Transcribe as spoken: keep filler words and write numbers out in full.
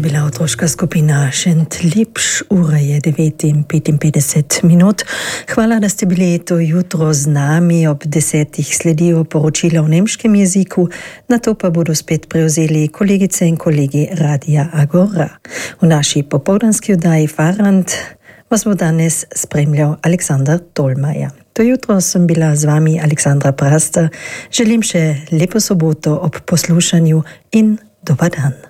bila otroška skupina Šent Lipš, ura je devet in petinpetdeset minut. Hvala, da ste bili to jutro z nami. Ob desetih sledijo poročila v nemškem jeziku, na to pa bodo spet prevzeli kolegice in kolegi Radia Agora. V naši popoldanski oddaji Farant vas bo danes spremljal Aleksandar Tolmaja. To jutro sem bila z vami Aleksandra Prasta. Želim še lepo soboto ob poslušanju in dober dan.